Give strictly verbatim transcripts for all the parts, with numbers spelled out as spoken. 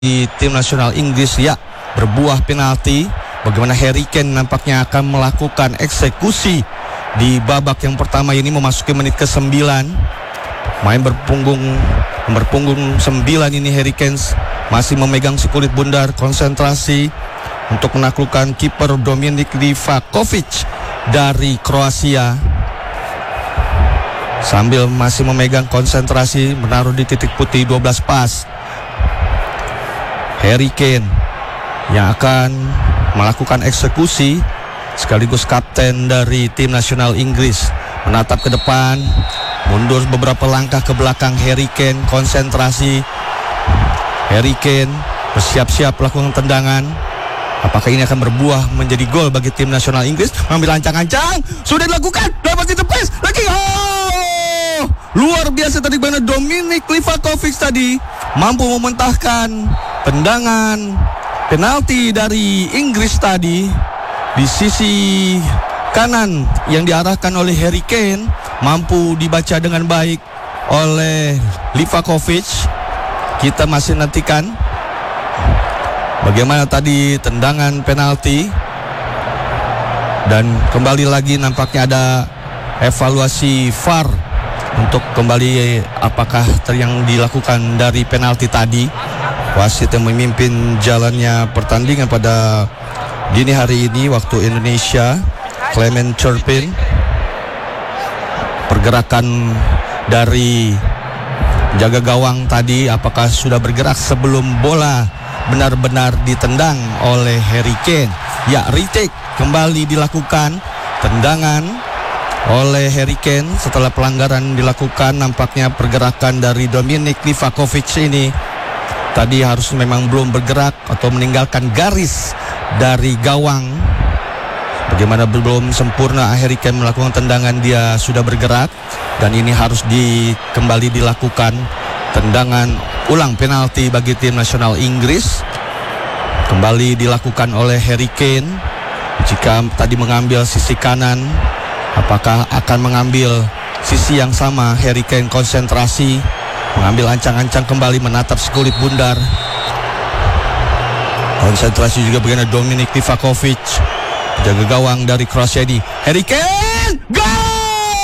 di tim nasional Inggris ya berbuah penalti. Bagaimana Harry Kane nampaknya akan melakukan eksekusi di babak yang pertama ini memasuki menit ke sembilan. Main berpunggung nomor punggung sembilan ini Harry Kane masih memegang si kulit bundar, konsentrasi untuk menaklukkan kiper Dominik Livakovic dari Kroasia. Sambil masih memegang konsentrasi menaruh di titik putih dua belas pas. Harry Kane yang akan melakukan eksekusi sekaligus kapten dari tim nasional Inggris, menatap ke depan, mundur beberapa langkah ke belakang. Harry Kane konsentrasi. Harry Kane bersiap-siap melakukan tendangan. Apakah ini akan berbuah menjadi gol bagi tim nasional Inggris? Mengambil ancang-ancang, sudah dilakukan, dapat ditepis lagi. Oh, luar biasa tadi bagaimana Dominik Livakovic tadi mampu mementahkan tendangan penalti dari Inggris tadi di sisi kanan yang diarahkan oleh Harry Kane, mampu dibaca dengan baik oleh Livakovic. Kita masih nantikan bagaimana tadi tendangan penalti. Dan kembali lagi nampaknya ada evaluasi V A R untuk kembali apakah yang dilakukan dari penalti tadi. Wasit yang memimpin jalannya pertandingan pada dini hari ini waktu Indonesia, Clement Turpin. Pergerakan dari jaga gawang tadi apakah sudah bergerak sebelum bola benar-benar ditendang oleh Harry Kane? Ya, retake kembali dilakukan, tendangan oleh Harry Kane setelah pelanggaran dilakukan. Nampaknya pergerakan dari Dominik Livakovic ini tadi harus memang belum bergerak atau meninggalkan garis dari gawang. Bagaimana belum sempurna Harry Kane melakukan tendangan, dia sudah bergerak. Dan ini harus di, kembali dilakukan tendangan ulang penalti bagi tim nasional Inggris. Kembali dilakukan oleh Harry Kane. Jika tadi mengambil sisi kanan, apakah akan mengambil sisi yang sama? Harry Kane konsentrasi, mengambil ancang-ancang kembali, menatap sekulit bundar. Konsentrasi juga bagaimana Dominik Livakovic, jaga gawang dari Kroasia ini. Harry Kane, gol!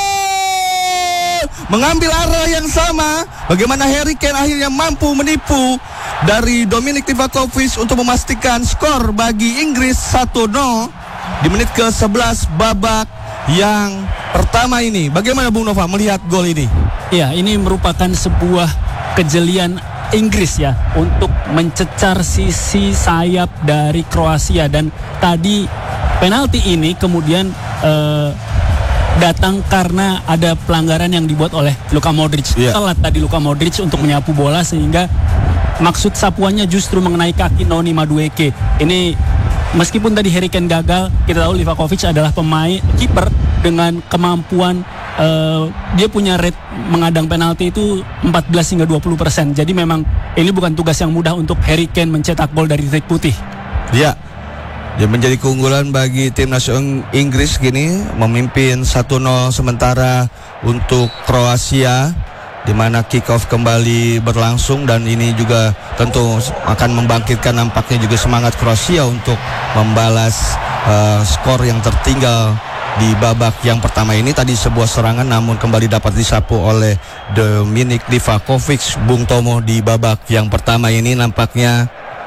Mengambil arah yang sama. Bagaimana Harry Kane akhirnya mampu menipu dari Dominik Livakovic untuk memastikan skor bagi Inggris satu nol di menit ke sebelas babak yang pertama ini. Bagaimana Bung Nova melihat gol ini? Ya, ini merupakan sebuah kejelian Inggris ya untuk mencecar sisi sayap dari Kroasia. Dan tadi penalti ini kemudian eh, datang karena ada pelanggaran yang dibuat oleh Luka Modric. Yeah. Telat tadi Luka Modric untuk menyapu bola sehingga maksud sapuannya justru mengenai kaki Noni Madueke. Ini meskipun tadi Harry Kane gagal, kita tahu Livakovic adalah pemain kiper dengan kemampuan uh, dia punya rate mengadang penalti itu empat belas hingga dua puluh persen. Jadi memang ini bukan tugas yang mudah untuk Harry Kane mencetak gol dari titik putih. Ya, dia menjadi keunggulan bagi tim nasional Inggris gini, memimpin satu nol sementara untuk Kroasia, di mana kick off kembali berlangsung. Dan ini juga tentu akan membangkitkan nampaknya juga semangat Kroasia untuk membalas uh, skor yang tertinggal di babak yang pertama ini. Tadi sebuah serangan namun kembali dapat disapu oleh Dominik Livakovic, Bung Tomo, di babak yang pertama ini nampaknya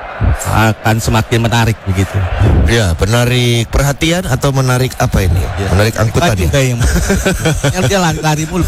akan semakin menarik begitu. Ya, menarik perhatian atau menarik apa ini? Ya. Menarik angkutan ya? Yang dia lari mulu.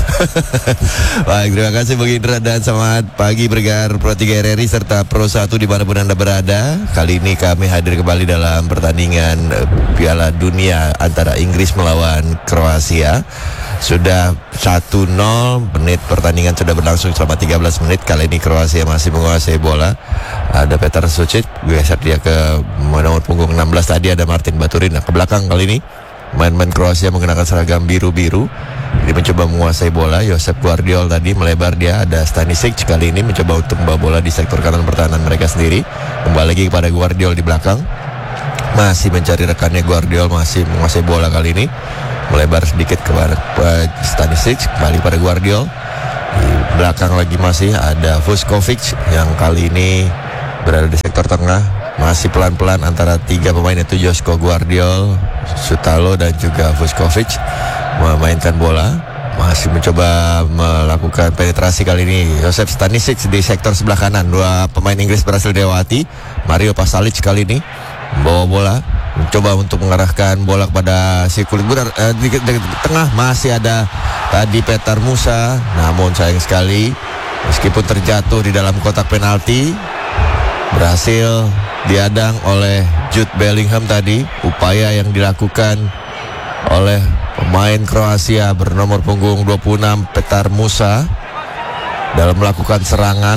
Baik, terima kasih Bung Indra dan selamat pagi Bergar Pro tiga R R I serta Pro satu dimanapun Anda berada. Kali ini kami hadir kembali dalam pertandingan Piala Dunia antara Inggris melawan Kroasia. Sudah satu nol, menit pertandingan sudah berlangsung selama tiga belas menit. Kali ini Kroasia masih menguasai bola. Ada Petar Sucic, geser dia ke nomor punggung enam belas. Tadi ada Martin Baturin. Nah, ke belakang kali ini main-main Kroasia menggunakan seragam biru-biru. Dia mencoba menguasai bola. Josep Guardiol tadi melebar dia. Ada Stanisic kali ini mencoba untuk membawa bola di sektor kanan pertahanan mereka sendiri. Kembali lagi kepada Guardiol di belakang. Masih mencari rekannya. Guardiol masih menguasai bola kali ini. Melebar sedikit kepada Stanisic, kembali pada Guardiol. Di belakang lagi masih ada Vuskovic yang kali ini berada di sektor tengah. Masih pelan-pelan antara tiga pemain itu Joško Gvardiol, Sutalo dan juga Vuskovic memainkan bola. Masih mencoba melakukan penetrasi kali ini Josef Stanisic di sektor sebelah kanan. Dua pemain Inggris berhasil dilewati. Mario Pasalic kali ini membawa bola, mencoba untuk mengarahkan bola kepada si kulit putih. eh, di, di, di tengah masih ada tadi Petar Musa, namun sayang sekali meskipun terjatuh di dalam kotak penalti, berhasil diadang oleh Jude Bellingham tadi. Upaya yang dilakukan oleh pemain Kroasia bernomor punggung dua puluh enam Petar Musa dalam melakukan serangan.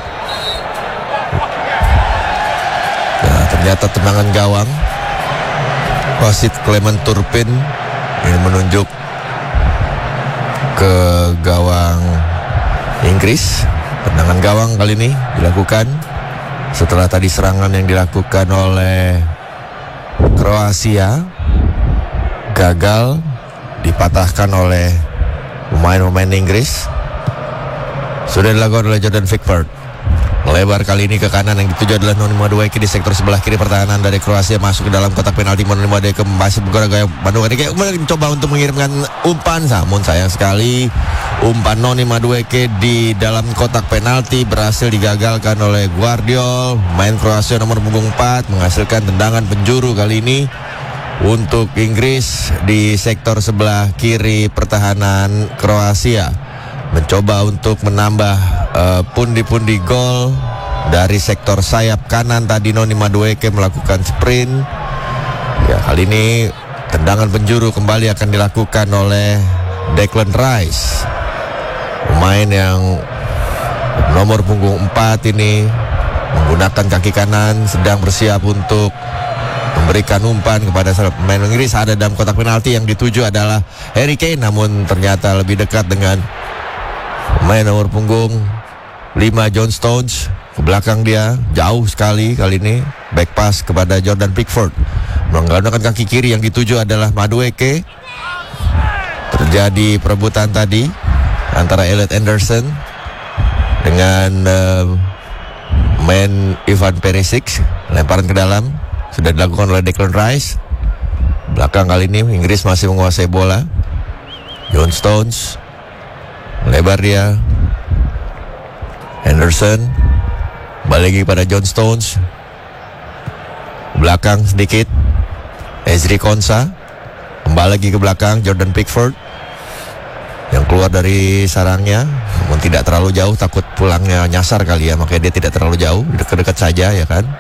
Nah, ternyata tendangan gawang. Wasit Clement Turpin ini menunjuk ke gawang Inggris. Tendangan gawang kali ini dilakukan setelah tadi serangan yang dilakukan oleh Kroasia gagal, dipatahkan oleh pemain-pemain Inggris. Sudah dilakukan oleh Jordan Pickford. Melebar kali ini ke kanan, yang dituju adalah Noni Madueke di sektor sebelah kiri. Pertahanan dari Kroasia masuk ke dalam kotak penalti. Noni Madueke masih bergaya Bandung ini kayak mencoba untuk mengirimkan umpan, namun sayang sekali umpan Noni Madueke di dalam kotak penalti berhasil digagalkan oleh Gvardiol. Main Kroasia nomor punggung empat menghasilkan tendangan penjuru kali ini untuk Inggris di sektor sebelah kiri pertahanan Kroasia. Mencoba untuk menambah uh, pundi-pundi gol dari sektor sayap kanan tadi. Noni Madueke melakukan sprint. Ya, kali ini tendangan penjuru kembali akan dilakukan oleh Declan Rice, pemain yang nomor punggung empat ini menggunakan kaki kanan, sedang bersiap untuk memberikan umpan kepada pemain Inggris. Ada dalam kotak penalti, yang dituju adalah Harry Kane, namun ternyata lebih dekat dengan pemain nomor punggung lima John Stones. Ke belakang dia, jauh sekali kali ini. Back pass kepada Jordan Pickford, menggunakan kaki kiri, yang dituju adalah Madueke. Terjadi perebutan tadi antara Elliot Anderson dengan uh, main Ivan Perisic. Lemparan ke dalam sudah dilakukan oleh Declan Rice. Belakang kali ini Inggris masih menguasai bola. John Stones melebar dia. Henderson balik lagi pada John Stones. Belakang sedikit Ezri Konsa. Kembali lagi ke belakang Jordan Pickford yang keluar dari sarangnya, namun tidak terlalu jauh, takut pulangnya nyasar kali ya, makanya dia tidak terlalu jauh, dekat-dekat saja ya kan.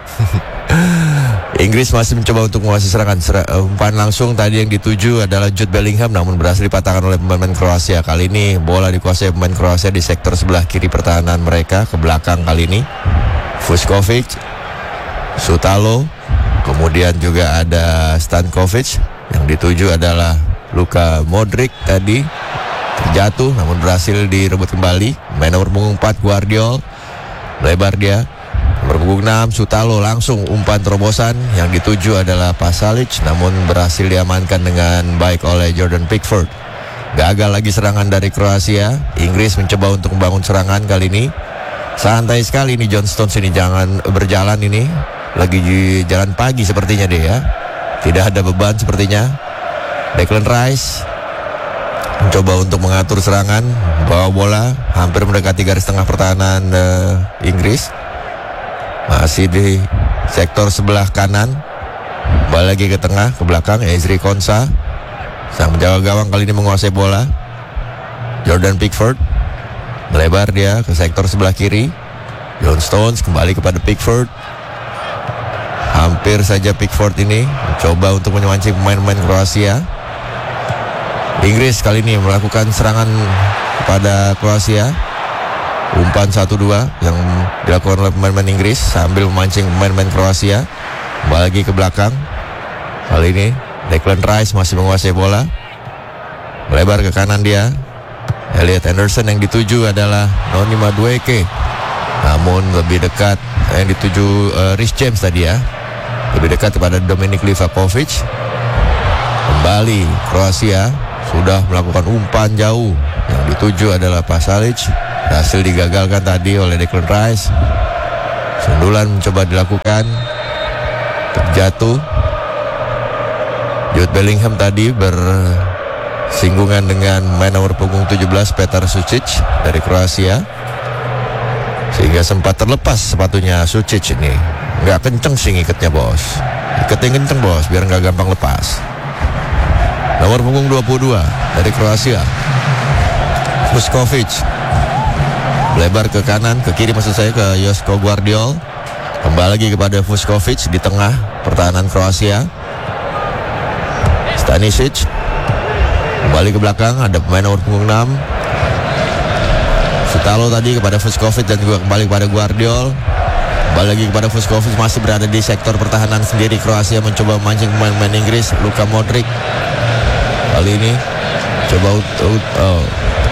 Inggris masih mencoba untuk menguasai serangan. Ser- umpan langsung tadi yang dituju adalah Jude Bellingham, namun berhasil dipatahkan oleh pemain Kroasia. Kali ini bola dikuasai pemain Kroasia di sektor sebelah kiri pertahanan mereka. Ke belakang kali ini Vuskovic, Sutalo, kemudian juga ada Stankovic. Yang dituju adalah Luka Modric tadi terjatuh, namun berhasil direbut kembali. Main nomor punggung empat Gvardiol, lebar dia. Nomor punggung enam Sutalo, langsung umpan terobosan, yang dituju adalah Pasalic, namun berhasil diamankan dengan baik oleh Jordan Pickford. Gagal lagi serangan dari Kroasia. Inggris mencoba untuk membangun serangan kali ini. Santai sekali ini John Stones ini, jangan berjalan ini. Lagi di jalan pagi sepertinya dia ya. Tidak ada beban sepertinya. Declan Rice mencoba untuk mengatur serangan, bawa bola hampir mendekati garis tengah pertahanan uh, Inggris. Masih di sektor sebelah kanan. Balik lagi ke tengah, ke belakang Ezri Konsa. Sang penjaga gawang kali ini menguasai bola. Jordan Pickford melebar dia ke sektor sebelah kiri. John Stones kembali kepada Pickford. Hampir saja Pickford ini mencoba untuk memancing pemain-pemain Kroasia. Inggris kali ini melakukan serangan kepada Kroasia. Umpan satu dua yang dilakukan oleh pemain-pemain Inggris sambil memancing pemain-pemain Kroasia. Kembali lagi ke belakang. Kali ini Declan Rice masih menguasai bola. Melebar ke kanan dia. Elliot Anderson, yang dituju adalah Noni Madueke. Namun lebih dekat, yang dituju uh, Reece James tadi ya. Lebih dekat kepada Dominik Livakovic. Kembali Kroasia sudah melakukan umpan jauh. Yang dituju adalah Pasalic. Hasil digagalkan tadi oleh Declan Rice. Sundulan mencoba dilakukan, terjatuh. Jude Bellingham tadi bersinggungan dengan main nomor punggung tujuh belas Petar Sučić dari Kroasia, sehingga sempat terlepas sepatunya Sučić ini. Nggak kenceng sih ngikatnya bos, ikatnya kenceng bos biar nggak gampang lepas. Nomor punggung dua puluh dua dari Kroasia, Vuskovic, lebar ke kanan, ke kiri maksud saya, ke Joško Gvardiol. Kembali lagi kepada Vuskovic di tengah pertahanan Kroasia. Stanisic kembali ke belakang, ada pemain nomor punggung enam Sutalo tadi kepada Vuskovic dan juga kembali kepada Gvardiol. Kembali lagi kepada Vuskovic, masih berada di sektor pertahanan sendiri. Kroasia mencoba memancing pemain-pemain Inggris. Luka Modric kali ini coba ut- oh.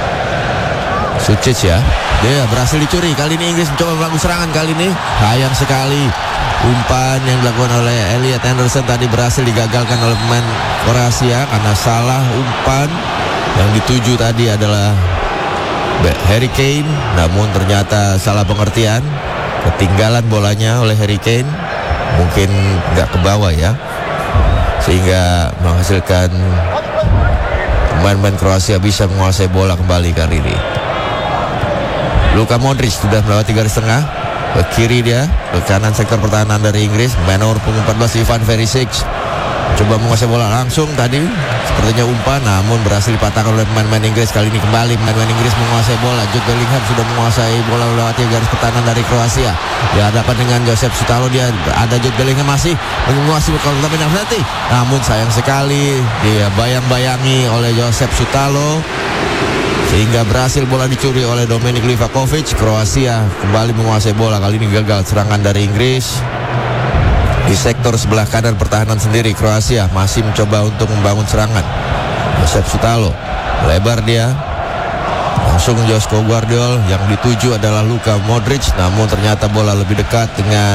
Sučić ya, dia berhasil dicuri. Kali ini Inggris mencoba melakukan serangan. Kali ini sayang sekali umpan yang dilakukan oleh Elliot Anderson tadi berhasil digagalkan oleh pemain Kroasia karena salah umpan. Yang dituju tadi adalah Harry Kane, namun ternyata salah pengertian, ketinggalan bolanya oleh Harry Kane, mungkin nggak ke bawah ya, sehingga menghasilkan pemain-pemain Kroasia bisa menguasai bola kembali kali ini. Luka Modric sudah melewati garis tengah, ke kiri dia, ke kanan sektor pertahanan dari Inggris. Main nomor punggung empat belas Ivan Perisic coba menguasai bola langsung tadi, sepertinya umpan, namun berhasil dipatahkan oleh pemain-pemain Inggris. Kali ini kembali pemain-pemain Inggris menguasai bola. Jude Bellingham sudah menguasai bola melewati garis pertahanan dari Kroasia. Di hadapan dengan Josep Sutalo, dia ada Jude Bellingham masih menguasai bola tapi nanti, namun sayang sekali dia bayang-bayangi oleh Josep Sutalo, sehingga berhasil bola dicuri oleh Dominik Livakovic. Kroasia kembali menguasai bola. Kali ini gagal serangan dari Inggris. Di sektor sebelah kanan pertahanan sendiri, Kroasia masih mencoba untuk membangun serangan. Josep Sutalo, lebar dia, langsung Joško Gvardiol. Yang dituju adalah Luka Modric, namun ternyata bola lebih dekat dengan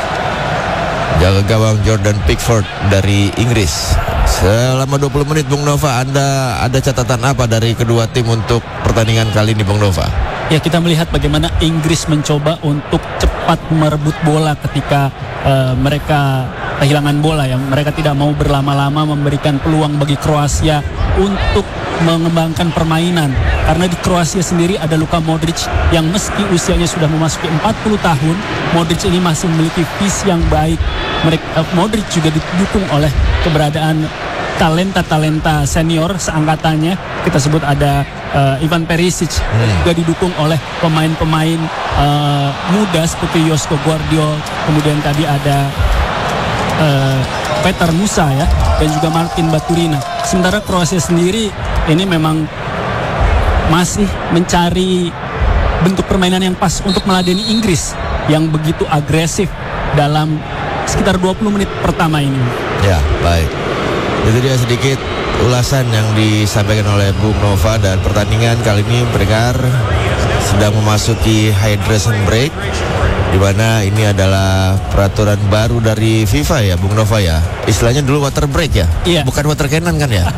jaga gawang Jordan Pickford dari Inggris. Selama dua puluh menit, Bung Nova, Anda ada catatan apa dari kedua tim untuk pertandingan kali ini, Bung Nova? Ya, kita melihat bagaimana Inggris mencoba untuk cepat merebut bola ketika uh, mereka kehilangan bola. Ya, mereka tidak mau berlama-lama memberikan peluang bagi Kroasia untuk mengembangkan permainan. Karena di Kroasia sendiri ada Luka Modric yang meski usianya sudah memasuki empat puluh tahun, Modric ini masih memiliki visi yang baik. Mereka, uh, Modric juga didukung oleh keberadaan talenta-talenta senior seangkatannya. Kita sebut ada uh, Ivan Perisic, hmm. juga didukung oleh pemain-pemain uh, muda seperti Joško Gvardiol. Kemudian tadi ada uh, Petar Musa ya, dan juga Martin Baturina. Sementara Kroasia sendiri ini memang masih mencari bentuk permainan yang pas untuk meladeni Inggris yang begitu agresif dalam sekitar dua puluh menit pertama ini. Ya, baik. Itu dia sedikit ulasan yang disampaikan oleh Bung Nova, dan pertandingan kali ini pendengar sedang memasuki hydration break, di mana ini adalah peraturan baru dari FIFA ya, Bung Nova ya. Istilahnya dulu water break ya, iya. Bukan water cannon kan ya.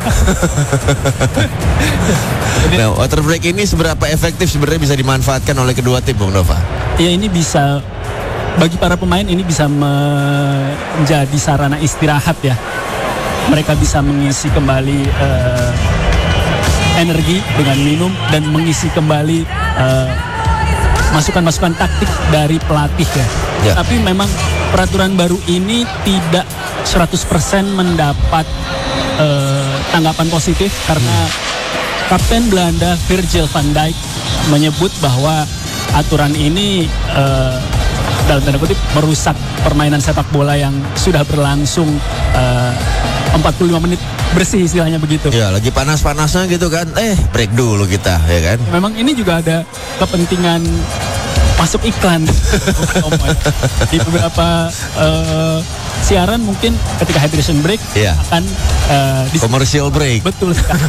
Nah, water break ini seberapa efektif sebenarnya bisa dimanfaatkan oleh kedua tim, Bung Nova? Ya, ini bisa bagi para pemain, ini bisa menjadi sarana istirahat ya. Mereka bisa mengisi kembali uh, energi dengan minum dan mengisi kembali uh, masukan-masukan taktik dari pelatih ya. Ya. Tapi memang peraturan baru ini tidak seratus persen mendapat uh, tanggapan positif karena Kapten Belanda Virgil van Dijk menyebut bahwa aturan ini uh, dalam tanda kutip merusak permainan sepak bola yang sudah berlangsung uh, empat puluh lima menit bersih, istilahnya begitu. Ya, lagi panas-panasnya gitu kan. Eh, break dulu kita, ya kan. Memang ini juga ada kepentingan masuk iklan di beberapa uh, siaran. Mungkin ketika hydration break ya. akan uh, di commercial break. Betul.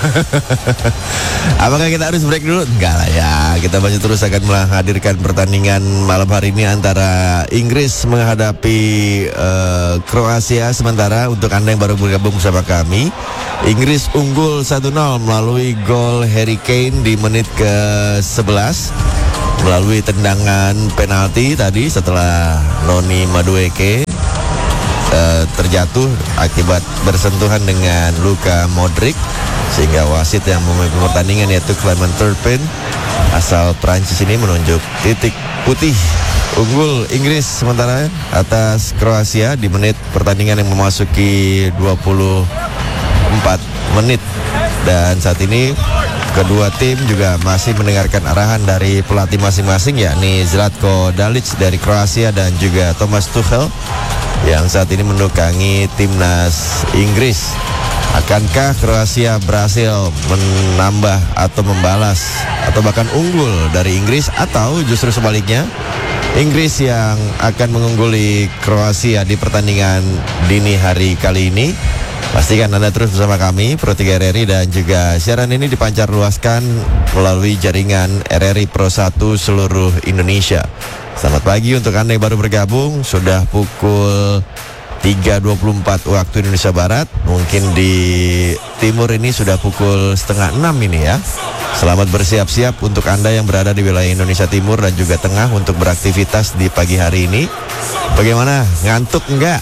Apakah kita harus break dulu? Enggak lah ya. Kita masih terus akan menghadirkan pertandingan malam hari ini antara Inggris menghadapi uh, Kroasia. Sementara untuk Anda yang baru bergabung bersama kami, Inggris unggul satu nol melalui gol Harry Kane di menit ke sebelas. melalui tendangan penalti tadi setelah Noni Madueke uh, terjatuh akibat bersentuhan dengan Luka Modric, sehingga wasit yang memimpin pertandingan yaitu Clement Turpin asal Prancis ini menunjuk titik putih unggul Inggris sementara atas Kroasia di menit pertandingan yang memasuki dua puluh empat menit. Dan saat ini kedua tim juga masih mendengarkan arahan dari pelatih masing-masing, yakni Zlatko Dalic dari Kroasia dan juga Thomas Tuchel yang saat ini mendukangi timnas Inggris. Akankah Kroasia berhasil menambah atau membalas atau bahkan unggul dari Inggris, atau justru sebaliknya Inggris yang akan mengungguli Kroasia di pertandingan dini hari kali ini? Pastikan Anda terus bersama kami Pro tiga R R I, dan juga siaran ini dipancar luaskan melalui jaringan R R I Pro satu seluruh Indonesia. Selamat pagi untuk Anda yang baru bergabung. Sudah pukul tiga dua puluh empat waktu Indonesia Barat. Mungkin di timur ini sudah pukul setengah enam ini ya. Selamat bersiap-siap untuk Anda yang berada di wilayah Indonesia Timur dan juga Tengah untuk beraktivitas di pagi hari ini. Bagaimana? Ngantuk enggak?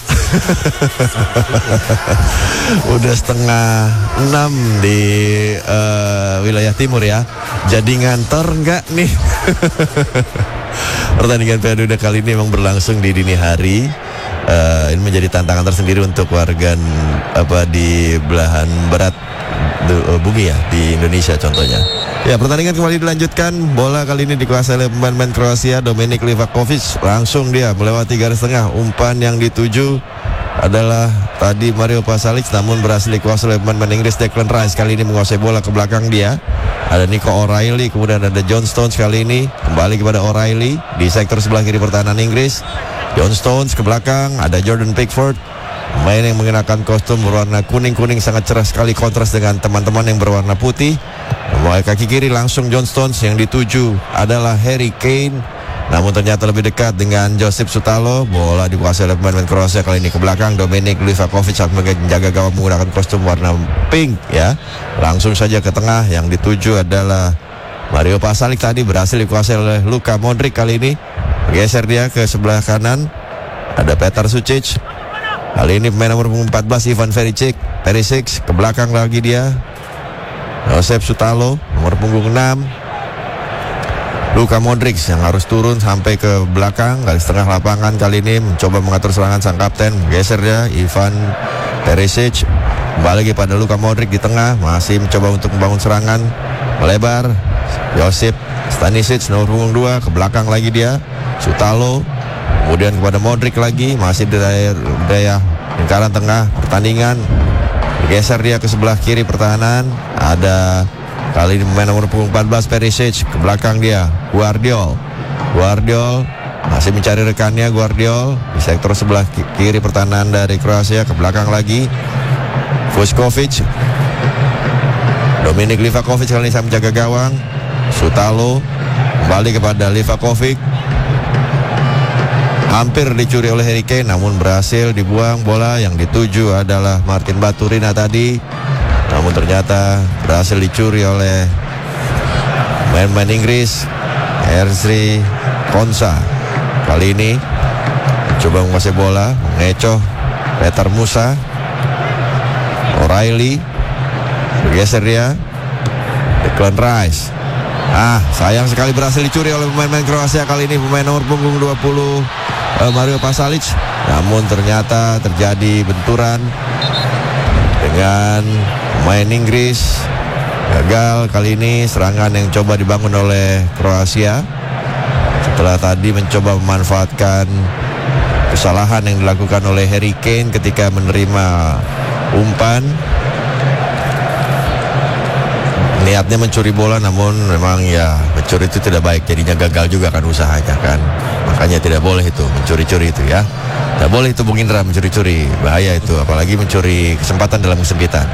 Udah setengah enam di uh, wilayah timur ya. Jadi ngantor enggak nih? Pertandingan Piala Dunia kali ini memang berlangsung di dini hari. Uh, ini menjadi tantangan tersendiri untuk warga apa di belahan barat uh, bumi ya, di Indonesia contohnya. Ya, pertandingan kembali dilanjutkan. Bola kali ini dikuasai oleh pemain-pemain Kroasia. Dominik Livakovic langsung dia melewati garis tengah. Umpan yang dituju adalah tadi Mario Pasalic, namun berhasil dikuasai oleh pemain Inggris. Declan Rice kali ini menguasai bola ke belakang dia. Ada Nico O'Reilly, kemudian ada John Stones kali ini kembali kepada O'Reilly di sektor sebelah kiri pertahanan Inggris. John Stones ke belakang, ada Jordan Pickford, pemain yang mengenakan kostum berwarna kuning-kuning sangat cerah sekali kontras dengan teman-teman yang berwarna putih. Memulai kaki kiri langsung John Stones, yang dituju adalah Harry Kane, namun ternyata lebih dekat dengan Josip Sutalo. Bola dikuasai oleh pemain Kroasia kali ini ke belakang. Dominik Livakovic saat menjaga gawang menggunakan kostum warna pink ya. Langsung saja ke tengah, yang dituju adalah Mario Pasalic, tadi berhasil dikuasai oleh Luka Modric kali ini. Geser dia ke sebelah kanan, ada Petar Sucic. Kali ini pemain nomor empat belas Ivan Perisic, Perisic ke belakang lagi dia. Josep Sutalo nomor punggung enam. Luka Modric yang harus turun sampai ke belakang garis tengah lapangan kali ini mencoba mengatur serangan sang kapten. Geser dia Ivan Perisic, kembali lagi pada Luka Modric di tengah, masih mencoba untuk membangun serangan melebar. Josip Stanisic nomor punggung dua ke belakang lagi dia. Sutalo, kemudian kepada Modric lagi, masih di daya lingkaran tengah pertandingan. Geser dia ke sebelah kiri pertahanan, ada kali ini pemain nomor punggung empat belas Perisic, ke belakang dia Guardiol. Guardiol masih mencari rekannya. Guardiol di sektor sebelah kiri pertahanan dari Kroasia, ke belakang lagi Vuskovic. Dominik Livakovic kali ini saya menjaga gawang. Sutalo kembali kepada Livakovic, hampir dicuri oleh Harry Kane namun berhasil dibuang. Bola yang dituju adalah Martin Baturina tadi, namun ternyata berhasil dicuri oleh pemain Inggris. Erzri Konsa kali ini coba menguasai bola, mengecoh Petar Musa. O'Reilly bergeser dia, Declan Rice. Ah, sayang sekali berhasil dicuri oleh pemain-pemain Kroasia kali ini, pemain nomor punggung dua puluh uh, Mario Pasalic. Namun ternyata terjadi benturan dengan pemain Inggris. Gagal kali ini serangan yang coba dibangun oleh Kroasia setelah tadi mencoba memanfaatkan kesalahan yang dilakukan oleh Harry Kane ketika menerima umpan. Niatnya mencuri bola, namun memang ya mencuri itu tidak baik, jadinya gagal juga kan usahanya kan. Makanya tidak boleh itu mencuri-curi itu ya. Tidak boleh itu Bung Indra mencuri-curi, bahaya itu, apalagi mencuri kesempatan dalam kesempitan.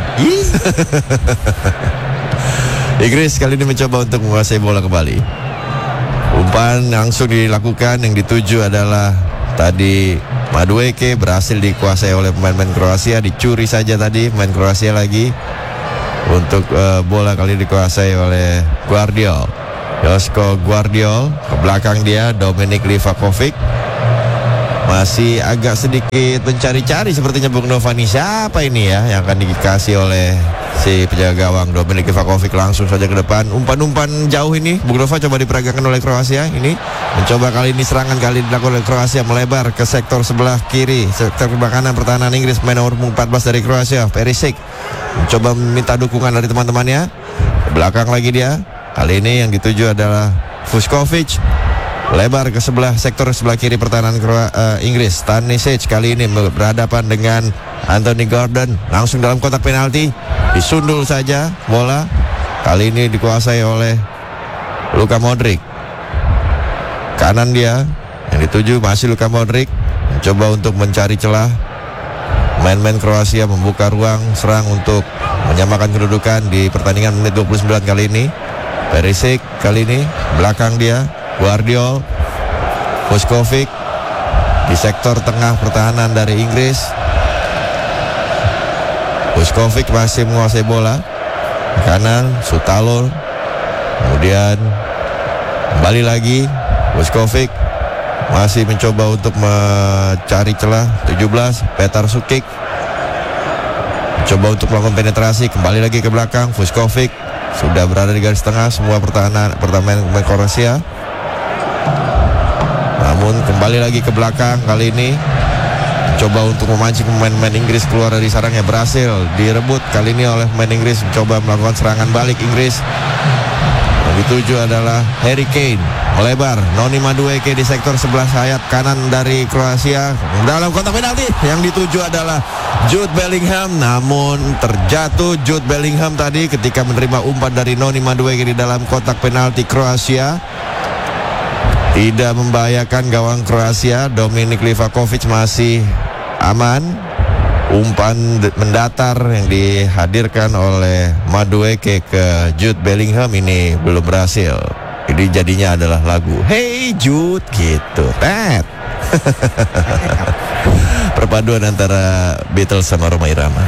Inggris kali ini mencoba untuk menguasai bola kembali. Umpan langsung dilakukan, yang dituju adalah tadi Madueke, berhasil dikuasai oleh pemain-pemain Kroasia, dicuri saja tadi pemain Kroasia lagi. Untuk uh, bola kali dikuasai oleh Guardiol. Josko Gvardiol. Ke belakang dia Dominik Livakovic. Masih agak sedikit mencari-cari sepertinya Bung Novani. Siapa ini ya yang akan dikasih oleh si penjaga gawang Dominik Livakovic. Langsung saja ke depan. Umpan-umpan jauh ini Bung Nova coba diperagakan oleh Kroasia. Ini mencoba kali ini serangan kali dilakukan oleh Kroasia, melebar ke sektor sebelah kiri, sektor sebelah kanan pertahanan Inggris. Pemain nomor empat belas dari Kroasia, Perisic, mencoba meminta dukungan dari teman-temannya. Ke belakang lagi dia. Kali ini yang dituju adalah Vuskovic. Lebar ke sebelah sektor sebelah kiri pertahanan uh, Inggris. Stanisic kali ini berhadapan dengan Anthony Gordon. Langsung dalam kotak penalti. Disundul saja bola. Kali ini dikuasai oleh Luka Modric. Kanan dia. Yang dituju masih Luka Modric. Mencoba untuk mencari celah. Main-main Kroasia membuka ruang serang untuk menyamakan kedudukan di pertandingan menit dua puluh sembilan kali ini. Perisic kali ini belakang dia. Gvardiol, Vuskovic di sektor tengah pertahanan dari Inggris. Vuskovic masih menguasai bola. Kanan Sutalol. Kemudian kembali lagi Vuskovic masih mencoba untuk mencari celah. Tujuh belas Petar Sukic mencoba untuk melakukan penetrasi. Kembali lagi ke belakang. Vuskovic sudah berada di garis tengah semua pertahanan pertahanan Kroasia. Namun kembali lagi ke belakang kali ini. Coba untuk memancing pemain-pemain Inggris keluar dari sarangnya. Berhasil direbut kali ini oleh pemain Inggris. Mencoba melakukan serangan balik Inggris. Yang dituju adalah Harry Kane. Melebar Noni Madueke di sektor sebelah sayap kanan dari Kroasia. Dalam kotak penalti. Yang dituju adalah Jude Bellingham. Namun terjatuh Jude Bellingham tadi ketika menerima umpan dari Noni Madueke di dalam kotak penalti Kroasia. Tidak membahayakan gawang Kroasia. Dominik Livakovic masih aman. Umpan mendatar yang dihadirkan oleh Madueke ke Jude Bellingham ini belum berhasil. Jadi jadinya adalah lagu Hey Jude gitu. Tet. Perpaduan antara Beatles sama Rhoma Irama.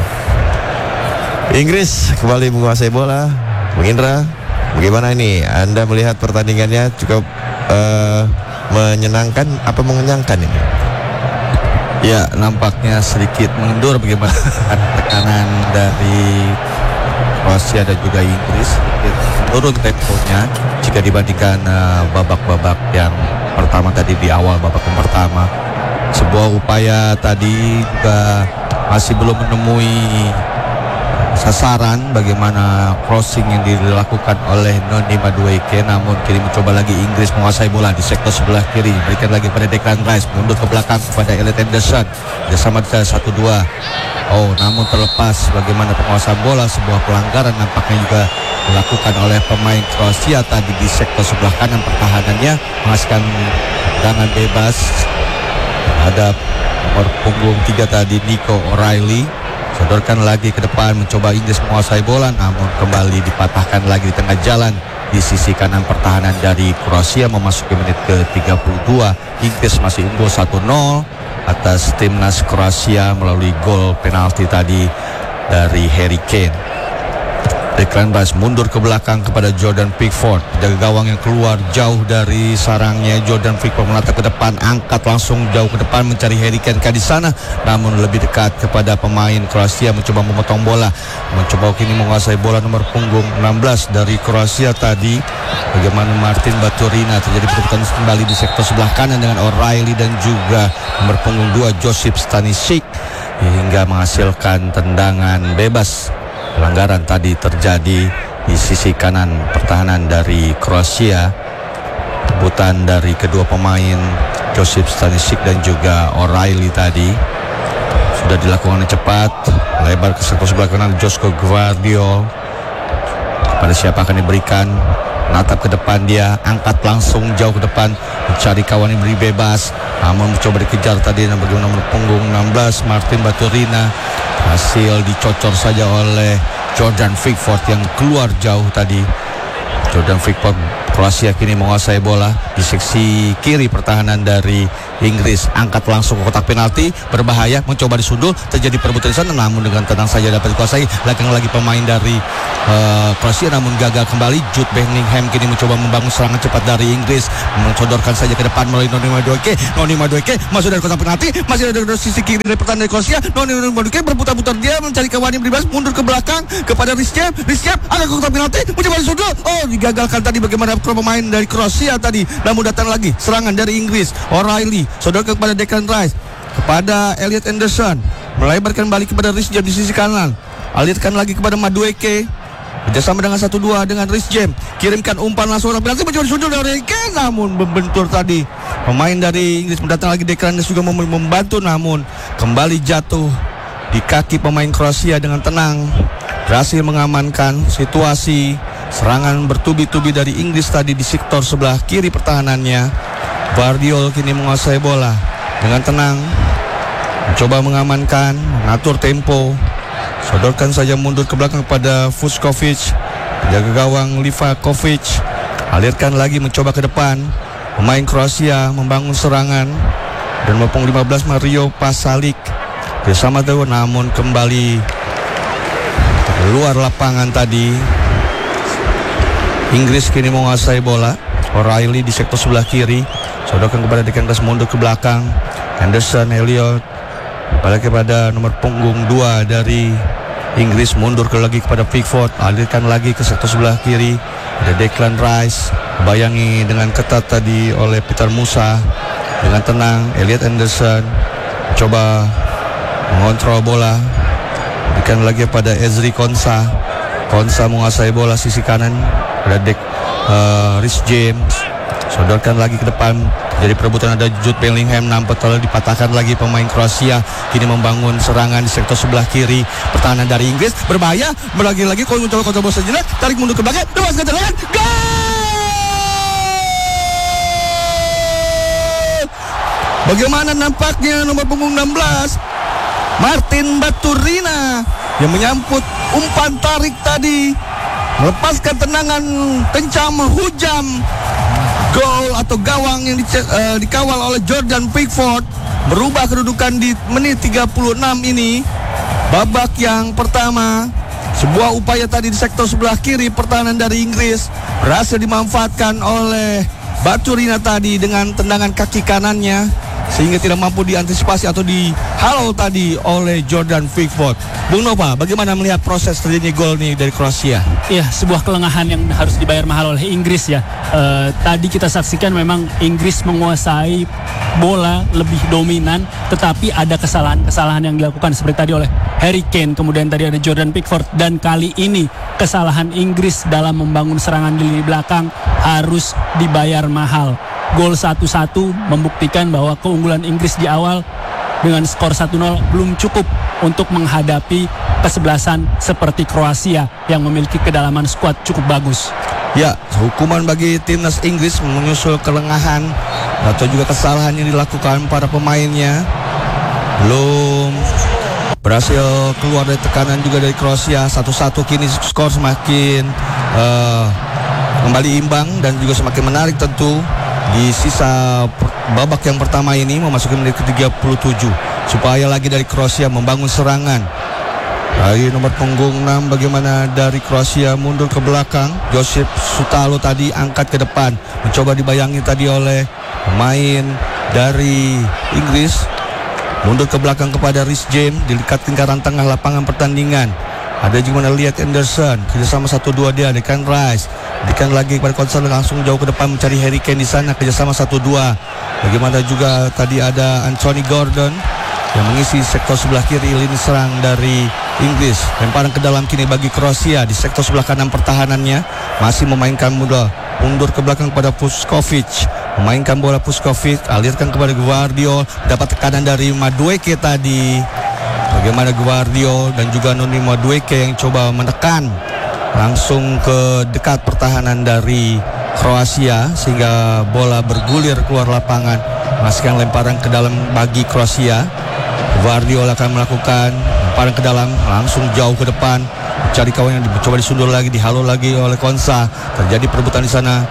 Inggris kembali menguasai bola. Bung Indra, bagaimana ini? Anda melihat pertandingannya cukup uh, menyenangkan apa mengenyangkan ini? Ya, nampaknya sedikit mengendur bagaimana tekanan dari Kroasia dan juga Inggris, sedikit turun temponya jika dibandingkan uh, babak-babak yang pertama tadi di awal babak yang pertama. Sebuah upaya tadi juga masih belum menemui sasaran bagaimana crossing yang dilakukan oleh Noni Madueke. Namun kini mencoba lagi Inggris menguasai bola di sektor sebelah kiri, berikan lagi pada Declan Rice, mundur ke belakang kepada Elliot Anderson, bersama satu dua. Oh, namun terlepas bagaimana penguasaan bola. Sebuah pelanggaran nampaknya juga dilakukan oleh pemain Kroasia tadi di sektor sebelah kanan pertahanannya, menghasilkan tendangan bebas terhadap nomor punggung tiga tadi Nico O'Reilly. Sodorkan lagi ke depan, mencoba Inggris menguasai bola, namun kembali dipatahkan lagi di tengah jalan di sisi kanan pertahanan dari Kroasia. Memasuki menit ke tiga puluh dua, Inggris masih unggul satu nol atas timnas Kroasia melalui gol penalti tadi dari Harry Kane. Declan Rice mundur ke belakang kepada Jordan Pickford, jaga gawang yang keluar jauh dari sarangnya. Jordan Pickford menatap ke depan, angkat langsung jauh ke depan mencari Harry Kane di sana, namun lebih dekat kepada pemain Kroasia, mencoba memotong bola, mencoba kini menguasai bola nomor punggung enam belas dari Kroasia tadi. Bagaimana Martin Baturina, terjadi perputaran kembali di sektor sebelah kanan dengan O'Reilly dan juga nomor punggung dua Josip Stanisic hingga menghasilkan tendangan bebas. Pelanggaran tadi terjadi di sisi kanan pertahanan dari Kroasia. Rebutan dari kedua pemain Josip Stanisic dan juga O'Reilly tadi sudah dilakukan cepat. Lebar ke sektor sebelah kanan Josko Gvardiol. Kepada siapa akan diberikan? Natap ke depan dia, angkat langsung jauh ke depan, mencari kawan yang beri bebas, namun mencoba dikejar tadi dan bagaimana nomor punggung enam belas Martin Baturina. Hasil dicocor saja oleh Jordan Pickford yang keluar jauh tadi. Jordan Pickford Kroasia kini menguasai bola di seksi kiri pertahanan dari Inggris. Angkat langsung ke kotak penalti, berbahaya, mencoba disundul, terjadi perebutan di sana, namun dengan tenang saja dapat dikuasai. Belakang lagi pemain dari uh, Kroasia, namun gagal kembali. Jude Bellingham kini mencoba membangun serangan cepat dari Inggris, mensodorkan saja ke depan melalui Noni Madueke. Noni Madueke masuk dari kotak penalti, masih ada dari sisi kiri dari pertahanan dari Kroasia. Noni Madueke berputar-putar, dia mencari kawan yang bebas, mundur ke belakang kepada Rhys James. Rhys James agak ke kotak penalti, mencoba disundul. Oh, digagalkan tadi bagaimana pemain dari Kroasia tadi. Namun datang lagi serangan dari Inggris. O'Reilly sodorkan kepada Declan Rice, kepada Elliot Anderson, melebarkan balik kepada Rhys James di sisi kanan. Alirkan lagi kepada Madueke, kerjasama dengan satu dua dengan Rhys James, kirimkan umpan langsung berarti mencoba disundul dari Kane, namun membentur tadi pemain dari Inggris. Mendatang lagi Declan Rice juga mem- membantu, namun kembali jatuh di kaki pemain Kroasia. Dengan tenang berhasil mengamankan situasi. Serangan bertubi-tubi dari Inggris tadi di sektor sebelah kiri pertahanannya. Gvardiol kini menguasai bola dengan tenang, mencoba mengamankan, mengatur tempo, sodorkan saja mundur ke belakang kepada Vuskovic, jaga gawang Livakovic, alirkan lagi mencoba ke depan. Pemain Kroasia membangun serangan dan maupun lima belas Mario Pasalic bersama Dewa, namun kembali keluar lapangan tadi. Inggris kini menguasai bola. O'Reilly di sektor sebelah kiri, sodorkan kepada Declan Rice, mundur ke belakang. Henderson, Elliot balik kepada nomor punggung dua dari Inggris, mundur ke lagi kepada Pickford, alirkan lagi ke sektor sebelah kiri. Ada Declan Rice, bayangi dengan ketat tadi oleh Peter Musa. Dengan tenang Elliot Anderson coba mengontrol bola, berikan lagi pada Ezri Konsa. Konsa menguasai bola sisi kanan. Ada Dek uh, Rhys James, sodorkan lagi ke depan, jadi perebutan. Ada Jude Bellingham, nampak telah dipatahkan lagi pemain Kroasia. Kini membangun serangan di sektor sebelah kiri pertahanan dari Inggris, berbahaya, berlagi-lagi kalau mencoba kontrol bola sejenak, tarik mundur ke belakang, lepaskan tendangan, gol! Bagaimana nampaknya nomor punggung enam belas Martin Baturina yang menyambut umpan tarik tadi, melepaskan tendangan kencang menghujam gol atau gawang yang di, uh, dikawal oleh Jordan Pickford, merubah kedudukan di menit tiga puluh enam ini. Babak yang pertama, sebuah upaya tadi di sektor sebelah kiri pertahanan dari Inggris berhasil dimanfaatkan oleh Baturina tadi dengan tendangan kaki kanannya, sehingga tidak mampu diantisipasi atau dihalau tadi oleh Jordan Pickford. Bung Nova, bagaimana melihat proses terjadinya gol nih dari Kroasia? Iya, sebuah kelengahan yang harus dibayar mahal oleh Inggris ya. E, tadi kita saksikan memang Inggris menguasai bola lebih dominan, tetapi ada kesalahan-kesalahan yang dilakukan seperti tadi oleh Harry Kane, kemudian tadi ada Jordan Pickford, dan kali ini kesalahan Inggris dalam membangun serangan di lini belakang harus dibayar mahal. Gol satu satu membuktikan bahwa keunggulan Inggris di awal dengan skor satu nol belum cukup untuk menghadapi kesebelasan seperti Kroasia yang memiliki kedalaman skuad cukup bagus. Ya, hukuman bagi timnas Inggris menyusul kelengahan atau juga kesalahan yang dilakukan para pemainnya. Belum berhasil keluar dari tekanan juga dari Kroasia. Satu satu kini skor semakin uh, kembali imbang dan juga semakin menarik tentu. Di sisa babak yang pertama ini memasuki menit ke tiga puluh tujuh. Supaya lagi dari Kroasia membangun serangan. Dari nomor punggung enam, bagaimana dari Kroasia mundur ke belakang. Josip Sutalo tadi angkat ke depan, mencoba dibayangi tadi oleh pemain dari Inggris. Mundur ke belakang kepada Rhys James, dilekatkan ke arah tengah lapangan pertandingan. Ada juga Elliot Anderson, kerjasama satu dua dia, Declan Rice, berikan lagi kepada Konser, langsung jauh ke depan mencari Harry Kane di sana, kerjasama satu dua. Bagaimana juga tadi ada Anthony Gordon yang mengisi sektor sebelah kiri lini serang dari Inggris. Lemparan ke dalam kini bagi Kroasia di sektor sebelah kanan pertahanannya, masih memainkan muda, mundur ke belakang kepada Vuskovic, memainkan bola Vuskovic, alirkan kepada Gvardiol, dapat tekanan dari Madueke tadi. Bagaimana Gvardiol dan juga Noni Madueke yang coba menekan langsung ke dekat pertahanan dari Kroasia sehingga bola bergulir keluar lapangan. Masukkan lemparan ke dalam bagi Kroasia. Gvardiol akan melakukan lemparan ke dalam, langsung jauh ke depan, cari kawan yang coba disundul lagi, dihalau lagi oleh Konsa. Terjadi perebutan di sana.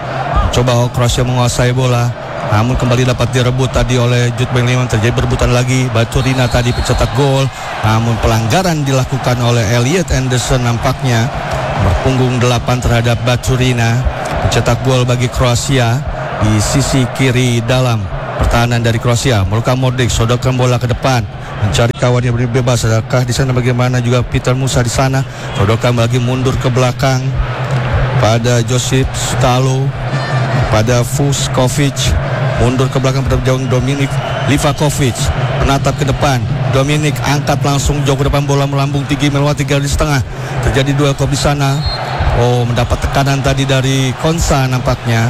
Coba Kroasia menguasai bola, namun kembali dapat direbut tadi oleh Jude Bellingham. Terjadi perebutan lagi. Baturina tadi pencetak gol, namun pelanggaran dilakukan oleh Elliot Anderson nampaknya. Berpunggung delapan terhadap Baturina. Pencetak gol bagi Kroasia di sisi kiri dalam pertahanan dari Kroasia. Luka Modric sodorkan bola ke depan, mencari kawan yang bebas. Adakah di sana bagaimana juga Peter Musa di sana? Sodorkan lagi mundur ke belakang pada Josip Stalo, pada Vuskovic, mundur ke belakang pada jauh Dominik Livakovic, menatap ke depan. Dominik angkat langsung jauh ke depan, bola melambung tinggi melewati garis tengah. Terjadi duel kop di sana. Oh, mendapat tekanan tadi dari Konsa nampaknya.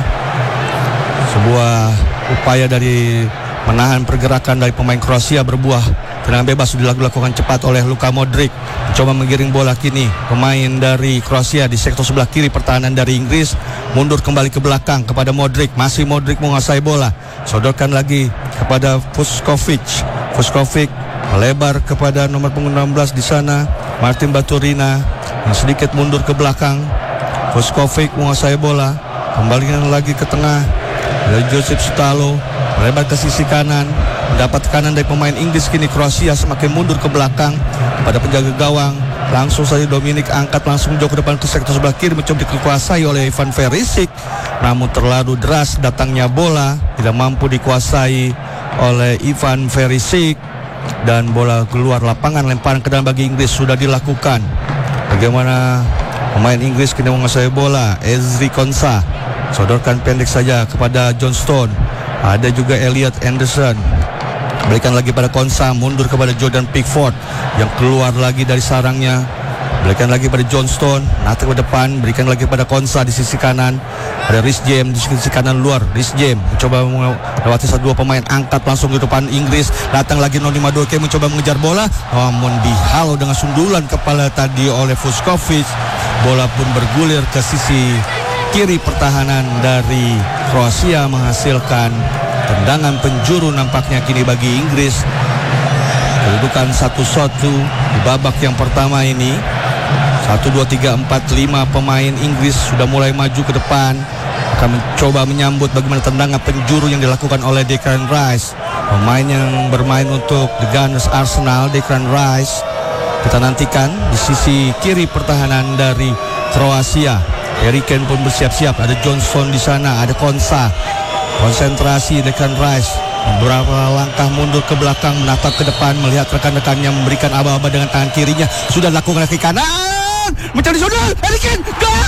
Sebuah upaya dari menahan pergerakan dari pemain Kroasia berbuah. Tendangan bebas sudah dilakukan cepat oleh Luka Modric. Coba menggiring bola kini pemain dari Kroasia di sektor sebelah kiri pertahanan dari Inggris. Mundur kembali ke belakang kepada Modric. Masih Modric menguasai bola. Sodorkan lagi kepada Vuskovic. Vuskovic melebar kepada nomor punggung enam belas di sana, Martin Baturina, yang sedikit mundur ke belakang. Vuskovic menguasai bola. Kembalikan lagi ke tengah. Josip Stalo melebar ke sisi kanan, mendapat tekanan dari pemain Inggris. Kini Kroasia semakin mundur ke belakang pada penjaga gawang. Langsung saja Dominik angkat langsung jauh ke depan ke sektor sebelah kiri, mencoba dikuasai oleh Ivan Perisic, namun terlalu deras datangnya bola, tidak mampu dikuasai oleh Ivan Perisic dan bola keluar lapangan. Lemparan ke dalam bagi Inggris sudah dilakukan. Bagaimana pemain Inggris kini menguasai bola? Ezri Konsa sodorkan pendek saja kepada John Stone. Ada juga Elliot Anderson, berikan lagi pada Konsa, mundur kepada Jordan Pickford yang keluar lagi dari sarangnya. Berikan lagi pada John Stone, nanti ke depan, berikan lagi pada Konsa di sisi kanan. Ada Reece James di sisi kanan luar. Reece James mencoba melewati satu dua pemain, angkat langsung ke depan Inggris. Datang lagi Noni Madueke mencoba mengejar bola, namun dihalau dengan sundulan kepala tadi oleh Vuskovic. Bola pun bergulir ke sisi kiri pertahanan dari Kroasia, menghasilkan tendangan penjuru nampaknya kini bagi Inggris. Kedudukan satu satu di babak yang pertama ini. Satu, dua, tiga, empat, lima pemain Inggris sudah mulai maju ke depan, akan mencoba menyambut bagaimana tendangan penjuru yang dilakukan oleh Declan Rice, pemain yang bermain untuk The Gunners Arsenal. Declan Rice kita nantikan di sisi kiri pertahanan dari Kroasia. Harry Kane pun bersiap-siap. Ada Johnson di sana, ada Konsa. Konsentrasi Declan Rice. Beberapa langkah mundur ke belakang, menatap ke depan, melihat rekan-rekannya memberikan aba-aba dengan tangan kirinya. Sudah dilakukan kaki kanan, mencari sudut. Harry Kane, gol!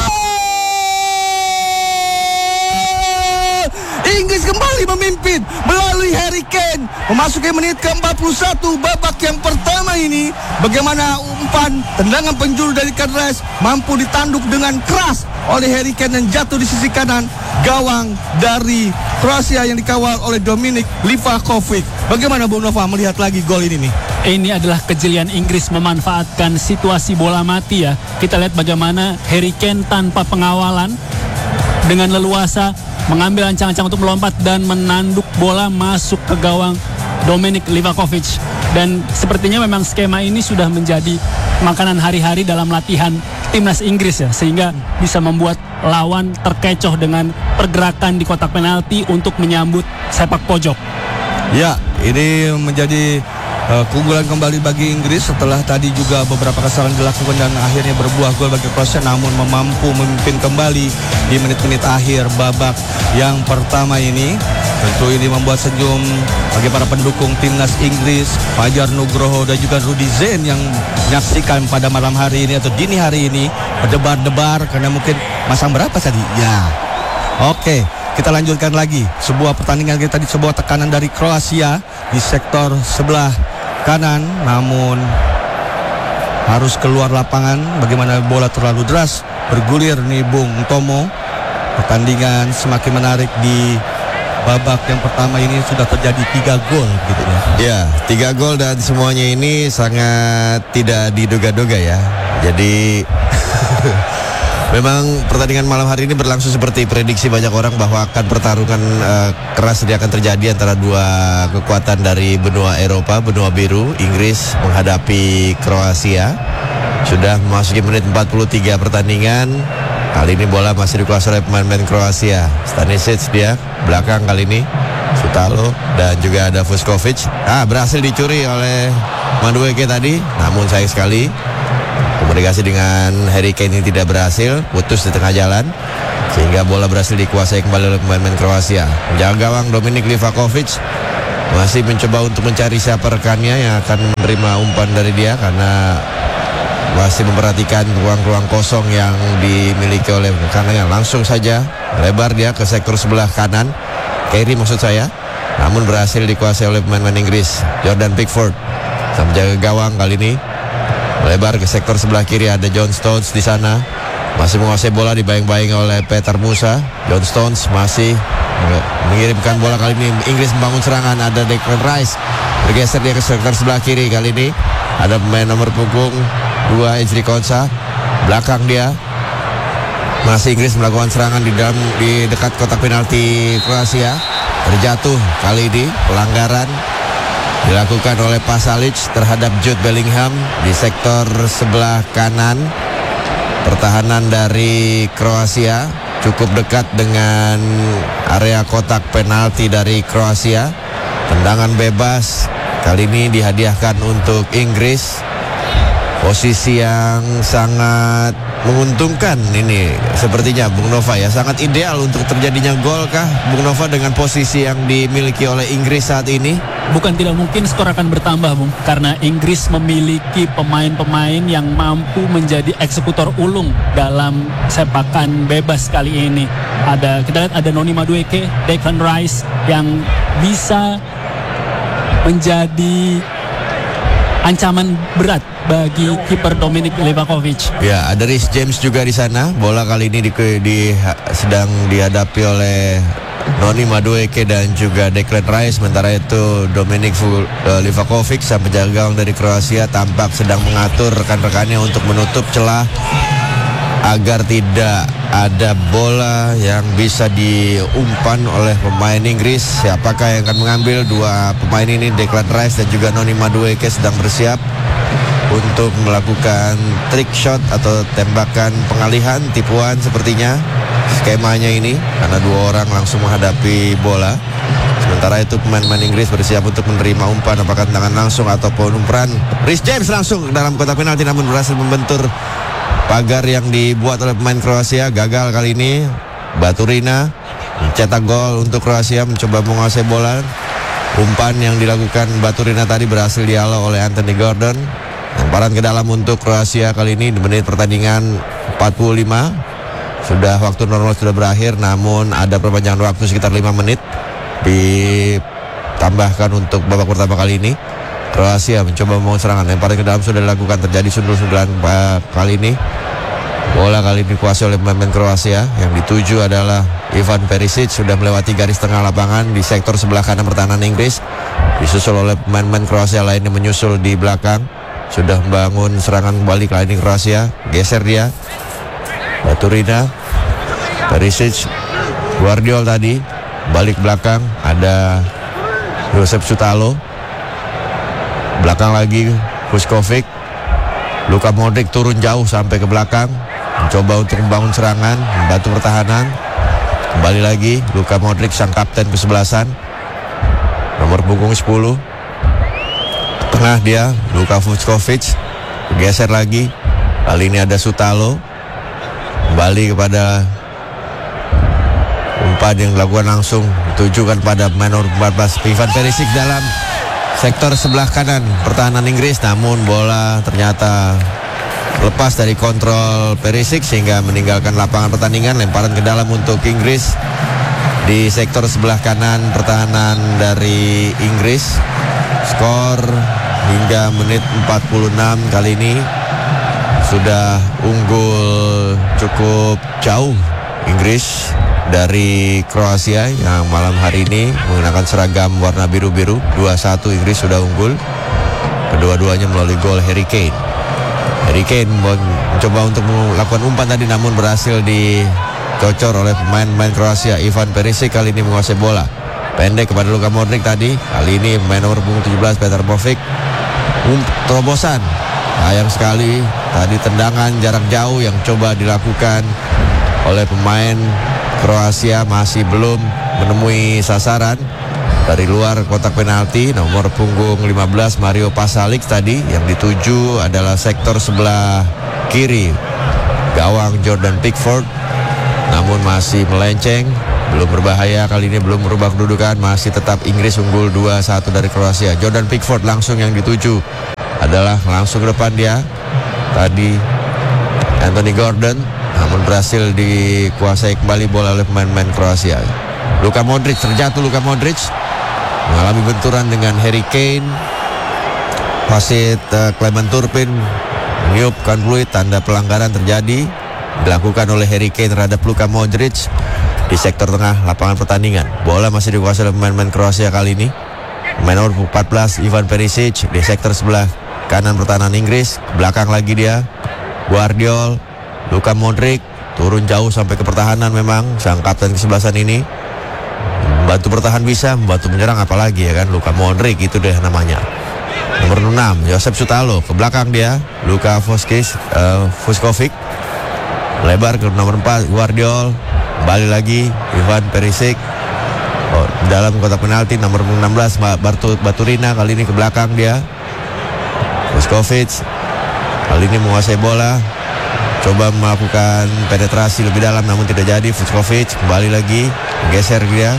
Inggris kembali memimpin melalui Harry Kane. Memasuki menit ke empat puluh satu babak yang pertama ini. Bagaimana umpan tendangan penjuru dari Declan Rice mampu ditanduk dengan keras oleh Harry Kane dan jatuh di sisi kanan gawang dari Kroasia yang dikawal oleh Dominik Livakovic. Bagaimana Bung Nova melihat lagi gol ini nih? Ini adalah kejelian Inggris memanfaatkan situasi bola mati ya. Kita lihat bagaimana Harry Kane tanpa pengawalan dengan leluasa mengambil ancang-ancang untuk melompat dan menanduk bola masuk ke gawang Dominik Livakovic. Dan sepertinya memang skema ini sudah menjadi makanan hari-hari dalam latihan timnas Inggris ya, sehingga bisa membuat lawan terkecoh dengan pergerakan di kotak penalti untuk menyambut sepak pojok. Ya, ini menjadi uh, keunggulan kembali bagi Inggris setelah tadi juga beberapa kesalahan dilakukan dan akhirnya berbuah gol bagi Kroasia, namun mampu memimpin kembali di menit-menit akhir babak yang pertama ini. Tentu ini membuat senyum bagi para pendukung timnas Inggris, Fajar Nugroho dan juga Rudy Zain yang menyaksikan pada malam hari ini atau dini hari ini berdebar-debar karena mungkin masang berapa tadi? Ya, oke. Kita lanjutkan lagi sebuah pertandingan kita di sebuah tekanan dari Kroasia di sektor sebelah kanan, namun harus keluar lapangan. Bagaimana bola terlalu deras bergulir nih Bung Tomo. Pertandingan semakin menarik di babak yang pertama ini sudah terjadi tiga gol gitu ya. Ya, tiga gol dan semuanya ini sangat tidak diduga-duga ya. Jadi memang pertandingan malam hari ini berlangsung seperti prediksi banyak orang bahwa akan pertarungan uh, keras dia akan terjadi antara dua kekuatan dari benua Eropa, benua biru. Inggris menghadapi Kroasia. Sudah memasuki menit empat puluh tiga pertandingan. Kali ini bola masih dikuasai oleh pemain-pemain Kroasia. Stanisic dia belakang kali ini. Sutalo dan juga ada Vuskovic. Ah, berhasil dicuri oleh Madueke tadi. Namun sayang sekali komunikasi dengan Harry Kane ini tidak berhasil, putus di tengah jalan. Sehingga bola berhasil dikuasai kembali oleh pemain-pemain Kroasia. Penjaga gawang Dominik Livakovic masih mencoba untuk mencari siapa rekannya yang akan menerima umpan dari dia, karena masih memperhatikan ruang-ruang kosong yang dimiliki oleh rekannya. Langsung saja lebar dia ke sektor sebelah kanan, Kerry maksud saya. Namun berhasil dikuasai oleh pemain-pemain Inggris. Jordan Pickford sang penjaga gawang kali ini lebar ke sektor sebelah kiri, ada John Stones di sana. Masih menguasai bola, dibayang-bayang oleh Peter Musa. John Stones masih mengirimkan bola, kali ini Inggris membangun serangan. Ada Declan Rice bergeser dia ke sektor sebelah kiri. Kali ini ada pemain nomor punggung dua Ezri Konsa, belakang dia. Masih Inggris melakukan serangan di dalam di dekat kotak penalti Kroasia. Terjatuh kali ini, pelanggaran dilakukan oleh Pasalic terhadap Jude Bellingham di sektor sebelah kanan. Pertahanan dari Kroasia cukup dekat dengan area kotak penalti dari Kroasia. Tendangan bebas kali ini dihadiahkan untuk Inggris. Posisi yang sangat menguntungkan ini sepertinya Bung Nova ya. Sangat ideal untuk terjadinya gol kah Bung Nova dengan posisi yang dimiliki oleh Inggris saat ini? Bukan tidak mungkin skor akan bertambah, Bung, karena Inggris memiliki pemain-pemain yang mampu menjadi eksekutor ulung dalam sepakan bebas kali ini. Ada kita lihat ada Noni Madueke, Declan Rice yang bisa menjadi ancaman berat bagi kiper Dominik Livakovic. Ya, ada Reece James juga di sana. Bola kali ini di, di, sedang dihadapi oleh Noni Madueke dan juga Declan Rice. Sementara itu Dominik Livakovic, sang penjaga gawang dari Kroasia, tampak sedang mengatur rekan-rekannya untuk menutup celah agar tidak ada bola yang bisa diumpan oleh pemain Inggris. Siapakah yang akan mengambil? Dua pemain ini, Declan Rice dan juga Noni Madueke, sedang bersiap untuk melakukan trick shot atau tembakan pengalihan, tipuan sepertinya skemanya ini, karena dua orang langsung menghadapi bola. Sementara itu pemain-pemain Inggris bersiap untuk menerima umpan, apakah tendangan langsung ataupun umpan. Reece James langsung dalam kotak penalti, namun berhasil membentur pagar yang dibuat oleh pemain Kroasia. Gagal kali ini. Baturina mencetak gol untuk Kroasia, mencoba menguasai bola. Umpan yang dilakukan Baturina tadi berhasil dihalau oleh Anthony Gordon. Lemparan ke dalam untuk Kroasia kali ini di menit pertandingan empat puluh lima. Sudah waktu normal sudah berakhir, namun ada perpanjangan waktu sekitar lima menit ditambahkan untuk babak pertama kali ini. Kroasia mencoba membangun serangan, lemparan ke dalam sudah dilakukan, terjadi sundul-sundulan kali ini. Bola kali ini dikuasai oleh pemain Kroasia. Yang dituju adalah Ivan Perisic, sudah melewati garis tengah lapangan di sektor sebelah kanan pertahanan Inggris. Disusul oleh pemain-pemain Kroasia lainnya menyusul di belakang. Sudah membangun serangan kembali kali ini Kroasia. Geser dia, Baturina, Perisic, Guardiol tadi balik belakang, ada Josep Sutalo. Belakang lagi Vuskovic. Luka Modric turun jauh sampai ke belakang, mencoba untuk membangun serangan, membantu pertahanan. Kembali lagi Luka Modric, sang kapten kesebelasan, nomor punggung sepuluh. Tengah dia Luka Vuskovic. Geser lagi, kali ini ada Sutalo. Kembali kepada umpan yang dilakukan langsung ditujukan pada pemain nomor empat belas Ivan Perisic dalam sektor sebelah kanan pertahanan Inggris. Namun bola ternyata lepas dari kontrol Perisic sehingga meninggalkan lapangan pertandingan. Lemparan ke dalam untuk Inggris di sektor sebelah kanan pertahanan dari Inggris. Skor hingga menit empat puluh enam kali ini sudah unggul cukup jauh Inggris dari Kroasia yang malam hari ini menggunakan seragam warna biru-biru. Dua satu Inggris sudah unggul, kedua-duanya melalui gol Harry Kane. Harry Kane mencoba untuk melakukan umpan tadi, namun berhasil dicocor oleh pemain-pemain Kroasia. Ivan Perisic kali ini menguasai bola, pendek kepada Luka Modric tadi. Kali ini pemain nomor punggung tujuh belas Petar Bovic. Um, terobosan sayang sekali tadi, tendangan jarak jauh yang coba dilakukan oleh pemain Kroasia masih belum menemui sasaran dari luar kotak penalti. Nomor punggung lima belas Mario Pasalic tadi yang dituju adalah sektor sebelah kiri gawang Jordan Pickford, namun masih melenceng. Belum berbahaya kali ini, belum merubah kedudukan, masih tetap Inggris unggul dua satu dari Kroasia. Jordan Pickford langsung yang dituju adalah langsung ke depan dia tadi Anthony Gordon, namun berhasil dikuasai kembali bola oleh pemain-pemain Kroasia. Luka Modric terjatuh, Luka Modric mengalami benturan dengan Harry Kane. Wasit uh, Clement Turpin meniupkan peluit, tanda pelanggaran terjadi dilakukan oleh Harry Kane terhadap Luka Modric di sektor tengah lapangan pertandingan. Bola masih dikuasai oleh pemain-pemain Kroasia kali ini. Pemain nomor empat belas Ivan Perisic di sektor sebelah kanan pertahanan Inggris. Belakang lagi dia Guardiol, Luka Modric turun jauh sampai ke pertahanan. Memang sang kapten kesebelasan ini membantu bertahan bisa, membantu menyerang apalagi ya kan. Luka Modric itu deh namanya. Nomor enam Josep Sutalo, ke belakang dia Luka Voskis, uh, Vuskovic. Lebar ke nomor empat Guardiol. Kembali lagi Ivan Perisic. Oh, dalam kotak penalti nomor enam belas Bartu, Baturina kali ini ke belakang dia Vuskovic. Kali ini menguasai bola, coba melakukan penetrasi lebih dalam namun tidak jadi. Vuskovic kembali lagi geser dia,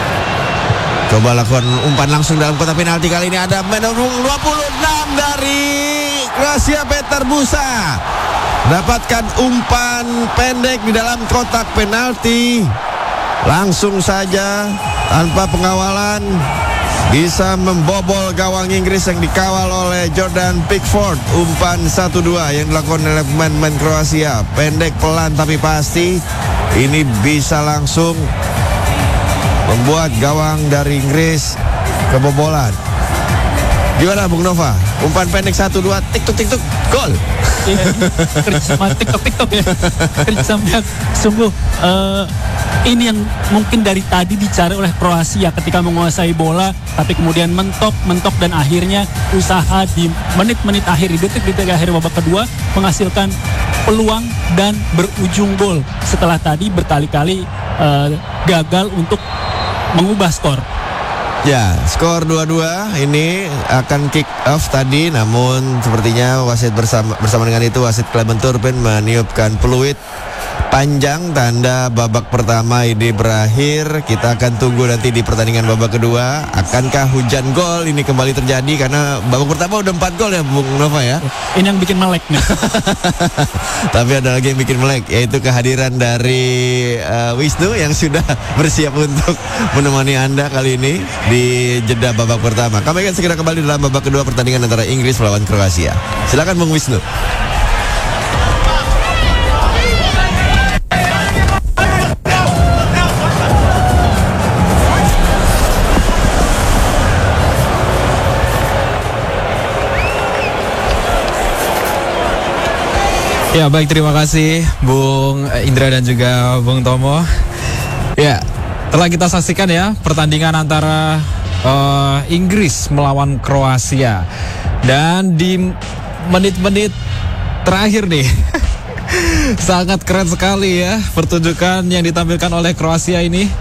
coba lakukan umpan langsung dalam kotak penalti. Kali ini ada nomor dua puluh enam dari Kroasia, Petar Musa dapatkan umpan pendek di dalam kotak penalti. Langsung saja tanpa pengawalan bisa membobol gawang Inggris yang dikawal oleh Jordan Pickford. Umpan satu dua yang dilakukan oleh pemain-pemain Kroasia, pendek pelan tapi pasti. Ini bisa langsung membuat gawang dari Inggris kebobolan. Gimana Bung Nova? Umpan pendek satu dua, tik-tuk tik-tuk, gol. Iya, kerjasama TikTok-TikTok ya. Kerjasama yang sungguh uh, ini yang mungkin dari tadi dicari oleh Kroasia ketika menguasai bola, tapi kemudian mentok, mentok dan akhirnya usaha di menit-menit akhir, di detik-detik akhir babak kedua menghasilkan peluang dan berujung gol. Setelah tadi berkali-kali uh, gagal untuk mengubah skor. Ya, skor dua dua ini akan kick off tadi, namun sepertinya wasit bersama bersama dengan itu wasit Clement Turpin meniupkan peluit panjang, tanda babak pertama ini berakhir. Kita akan tunggu nanti di pertandingan babak kedua, akankah hujan gol ini kembali terjadi, karena babak pertama udah empat gol ya Bung Nova ya. Ini yang bikin melek nih. Tapi ada lagi yang bikin melek, yaitu kehadiran dari uh, Wisnu yang sudah bersiap untuk menemani Anda kali ini di jeda babak pertama. Kami akan segera kembali dalam babak kedua pertandingan antara Inggris melawan Kroasia. Silakan Bung Wisnu. Ya baik, terima kasih Bung Indra dan juga Bung Tomo. Ya, telah kita saksikan ya pertandingan antara uh, Inggris melawan Kroasia. Dan di menit-menit terakhir nih sangat keren sekali ya pertunjukan yang ditampilkan oleh Kroasia ini.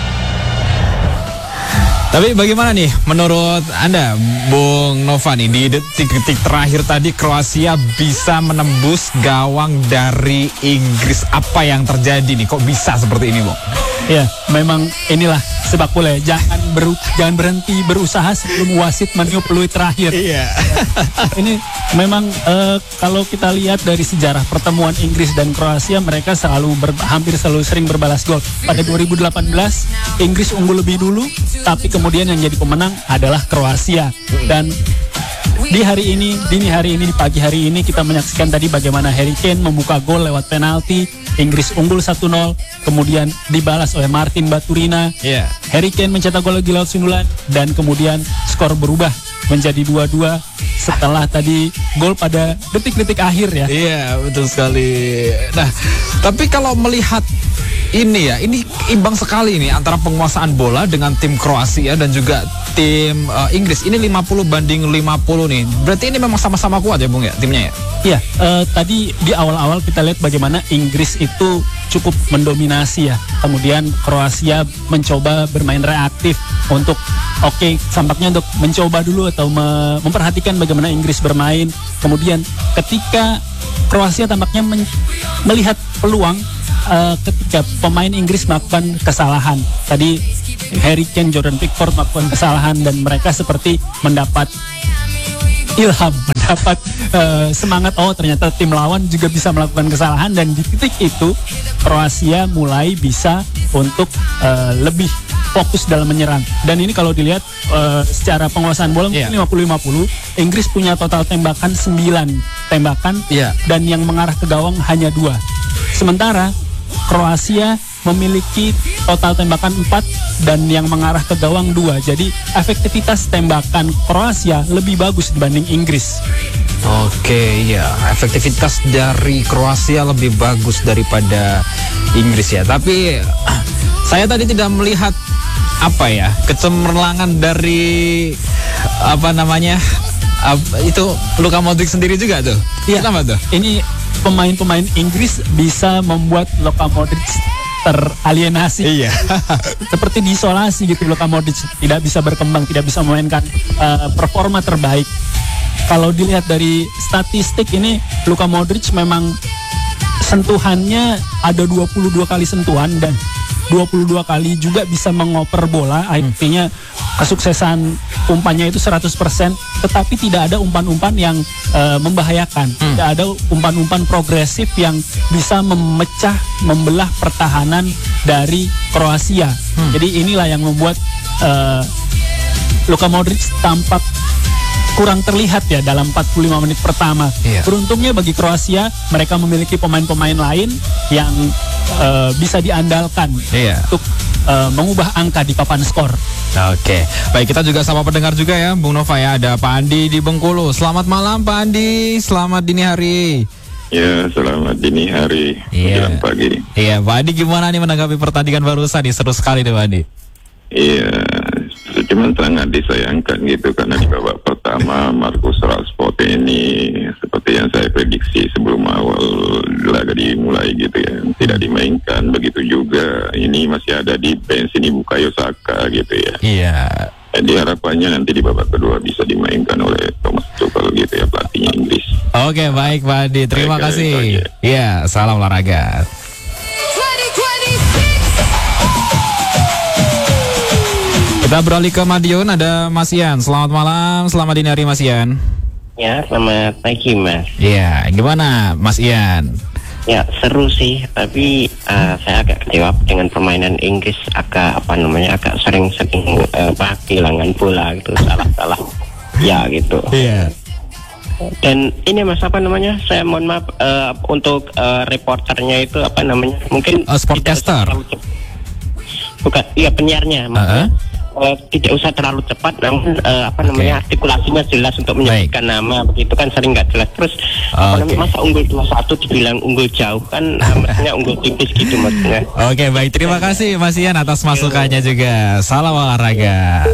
Tapi bagaimana nih menurut Anda Bung Nova nih, di detik-detik terakhir tadi Kroasia bisa menembus gawang dari Inggris. Apa yang terjadi nih, kok bisa seperti ini Bung? Ya, memang inilah sepak bola ya. Jangan beru, jangan berhenti berusaha sebelum wasit meniup peluit terakhir. Iya. Ini memang uh, kalau kita lihat dari sejarah pertemuan Inggris dan Kroasia, mereka selalu ber, hampir selalu sering berbalas gol. Pada dua ribu delapan belas Inggris unggul lebih dulu, tapi kemudian yang jadi pemenang adalah Kroasia. Dan di hari ini, dini hari ini, di pagi hari ini kita menyaksikan tadi bagaimana Harry Kane membuka gol lewat penalti. Inggris unggul satu nol, kemudian dibalas oleh Martin Baturina. Yeah. Harry Kane mencetak gol lagi lewat sundulan, dan kemudian skor berubah menjadi dua dua setelah tadi gol pada detik-detik akhir ya. Iya, yeah, betul sekali. Nah, tapi kalau melihat ini ya, ini imbang sekali nih antara penguasaan bola dengan tim Kroasia dan juga tim uh, Inggris. Ini lima puluh banding lima puluh nih. Berarti ini memang sama-sama kuat ya Bung ya timnya ya? Iya, uh, tadi di awal-awal kita lihat bagaimana Inggris itu cukup mendominasi ya. Kemudian Kroasia mencoba bermain reaktif untuk oke okay, tampaknya untuk mencoba dulu atau me- memperhatikan bagaimana Inggris bermain. Kemudian ketika Kroasia tampaknya men- melihat peluang uh, ketika pemain Inggris melakukan kesalahan. Tadi Harry Kane, Jordan Pickford melakukan kesalahan dan mereka seperti mendapat ilham, mendapat uh, semangat, oh ternyata tim lawan juga bisa melakukan kesalahan, dan di titik itu Kroasia mulai bisa untuk uh, lebih fokus dalam menyerang. Dan ini kalau dilihat uh, secara penguasaan bola yeah. lima puluh lima puluh, Inggris punya total tembakan sembilan tembakan yeah. dan yang mengarah ke gawang hanya dua. Sementara Kroasia memiliki total tembakan empat dan yang mengarah ke gawang dua. Jadi efektivitas tembakan Kroasia lebih bagus dibanding Inggris. Oke, ya, efektivitas dari Kroasia lebih bagus daripada Inggris ya. Tapi saya tadi tidak melihat apa ya, kecemerlangan dari apa namanya? Apa, itu Luka Modric sendiri juga tuh. Iya. Kenapa tuh? Ini pemain-pemain Inggris bisa membuat Luka Modric teralienasi. Iya. Seperti diisolasi gitu. Luka Modric tidak bisa berkembang, tidak bisa memainkan uh, performa terbaik. Kalau dilihat dari statistik ini, Luka Modric memang sentuhannya ada dua puluh dua kali sentuhan dan dua puluh dua kali juga bisa mengoper bola. Artinya kesuksesan umpannya itu seratus persen, tetapi tidak ada umpan-umpan yang uh, membahayakan. Hmm. Tidak ada umpan-umpan progresif yang bisa memecah, membelah pertahanan dari Kroasia. Hmm. Jadi inilah yang membuat uh, Luka Modric tampak kurang terlihat ya dalam empat puluh lima menit pertama. Iya. Beruntungnya bagi Kroasia, mereka memiliki pemain-pemain lain yang uh, bisa diandalkan iya. untuk uh, mengubah angka di papan skor. Oke, baik, kita juga sama pendengar juga ya, Bung Nova ya. Ada Pak Andi di Bengkulu. Selamat malam Pak Andi, selamat dini hari. Ya, selamat dini hari, menjelang pagi. Iya, Pak Andi gimana nih menanggapi pertandingan barusan nih? Seru sekali nih Pak Andi. Iya, cuman sangat disayangkan gitu karena di babak pertama Marcus Rashford ini seperti yang saya prediksi sebelum awal laga dimulai gitu ya, tidak dimainkan. Begitu juga ini masih ada di bench ini Bukayo Saka gitu ya. Iya. Jadi harapannya nanti di babak kedua bisa dimainkan oleh Thomas Tuchel gitu ya, pelatihnya Inggris. Oke, baik Pak Adi, terima baik, kasih. Iya, salam olahraga. Kita beralih ke Madiun, ada Mas Ian. Selamat malam, selamat dini hari Mas Ian. Ya, selamat pagi Mas. Iya, gimana Mas Ian? Ya, seru sih, tapi uh, saya agak kecewa dengan permainan Inggris, agak apa namanya, agak sering-sering uh, kehilangan bola gitu, salah-salah. Ya gitu. Iya. Dan ini Mas, apa namanya, saya mohon maaf uh, untuk uh, reporternya itu apa namanya, mungkin uh, sportcaster. Bukan, iya penyiarnya. Uh-huh. Uh, tidak usah terlalu cepat, namun uh, apa namanya okay. artikulasinya jelas untuk menyebutkan nama, begitu kan sering nggak jelas. Terus oh, apa okay. namanya, masa unggul dua satu dibilang unggul jauh kan, maksudnya unggul tipis gitu maksudnya. Oke, okay, baik, terima kasih Mas Ian atas masukannya juga. Salam olahraga.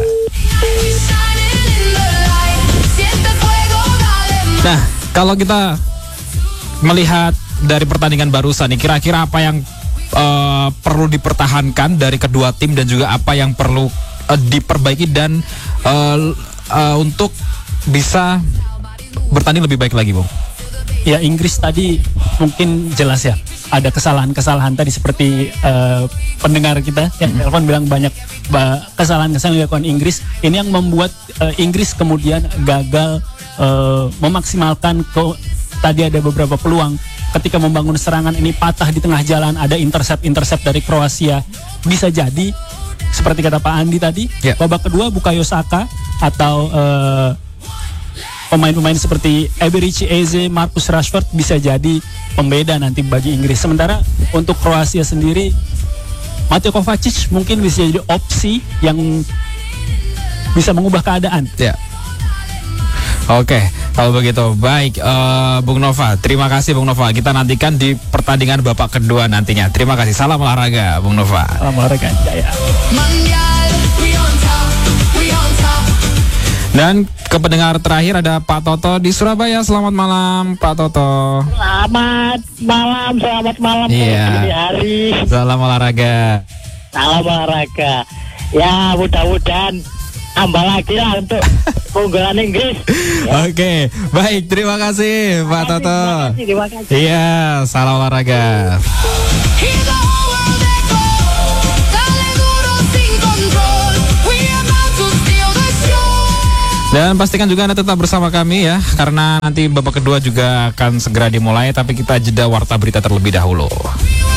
Nah, kalau kita melihat dari pertandingan barusan nih, kira-kira apa yang uh, perlu dipertahankan dari kedua tim dan juga apa yang perlu Uh, diperbaiki dan uh, uh, untuk bisa bertanding lebih baik lagi, Bung? Ya, Inggris tadi mungkin jelas ya ada kesalahan-kesalahan tadi seperti uh, pendengar kita yang mm-hmm. telepon bilang banyak bah, kesalahan-kesalahan yang dilakukan Inggris. Ini yang membuat uh, Inggris kemudian gagal uh, memaksimalkan ke, tadi ada beberapa peluang ketika membangun serangan ini patah di tengah jalan, ada intercept-intercept dari Kroasia. Bisa jadi seperti kata Pak Andi tadi, yeah. babak kedua Bukayo Saka atau uh, pemain-pemain seperti Eberechi Eze, Marcus Rashford bisa jadi pembeda nanti bagi Inggris. Sementara untuk Kroasia sendiri, Mateo Kovacic mungkin bisa jadi opsi yang bisa mengubah keadaan. Ya. Yeah. Oke, kalau begitu baik, uh, Bung Nova. Terima kasih Bung Nova. Kita nantikan di pertandingan babak kedua nantinya. Terima kasih. Salam olahraga, Bung Nova. Salam olahraga, Jaya. Dan ke pendengar terakhir ada Pak Toto di Surabaya. Selamat malam Pak Toto. Selamat malam, selamat malam. Iya. Pagi hari. Salam olahraga. Salam olahraga. Ya, mudah-mudahan tambah lagi lah untuk keunggulan Inggris. Oke, baik, terima kasih Pak Toto. Terima kasih, terima kasih. Iya, salam olahraga. Dan pastikan juga Anda tetap bersama kami ya, karena nanti babak kedua juga akan segera dimulai, tapi kita jeda warta berita terlebih dahulu.